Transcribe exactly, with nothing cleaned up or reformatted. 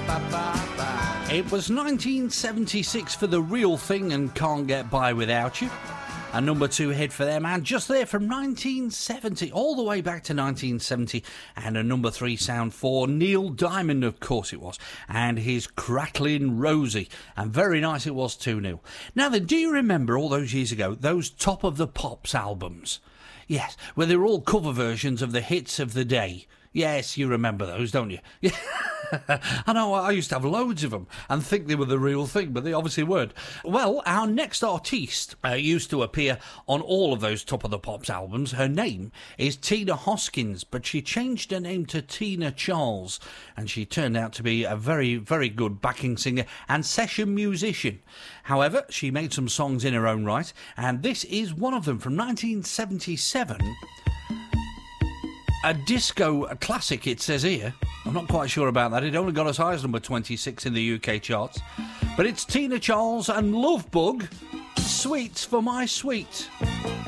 It was nineteen seventy-six for The Real Thing and Can't Get By Without You. A number two hit for them, and just there from nineteen seventy all the way back to nineteen seventy, and a number three sound for Neil Diamond, of course it was, and his Crackling Rosie, and very nice it was too, Neil. Now then, do you remember all those years ago those Top of the Pops albums? Yes, where they were all cover versions of the hits of the day. Yes, you remember those, don't you? Yeah. I know, I used to have loads of them and think they were the real thing, but they obviously weren't. Well, our next artiste uh, used to appear on all of those Top of the Pops albums. Her name is Tina Hoskins, but she changed her name to Tina Charles, and she turned out to be a very, very good backing singer and session musician. However, she made some songs in her own right, and this is one of them from nineteen seventy-seven. A disco classic, it says here. I'm not quite sure about that. It only got as high as number twenty-six in the U K charts. But it's Tina Charles and Love Bug, Sweets for My Sweet.